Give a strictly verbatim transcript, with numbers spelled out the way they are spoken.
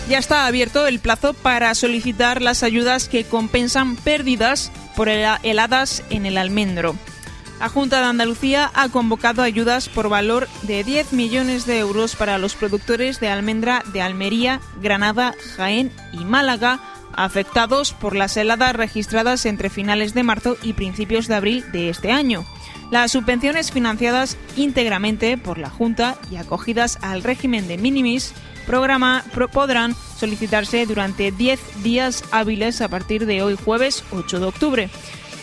Ya está abierto el plazo para solicitar las ayudas que compensan pérdidas por heladas en el almendro. La Junta de Andalucía ha convocado ayudas por valor de diez millones de euros para los productores de almendra de Almería, Granada, Jaén y Málaga, afectados por las heladas registradas entre finales de marzo y principios de abril de este año. Las subvenciones financiadas íntegramente por la Junta y acogidas al régimen de minimis programa podrán solicitarse durante diez días hábiles a partir de hoy jueves ocho de octubre.